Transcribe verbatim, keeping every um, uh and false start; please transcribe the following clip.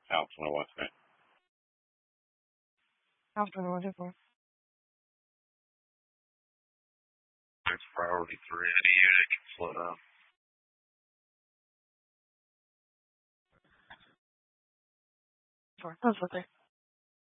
House twenty-one cent. House twenty-one ten four. It's priority three. Any unit can slow down. Four. That's okay.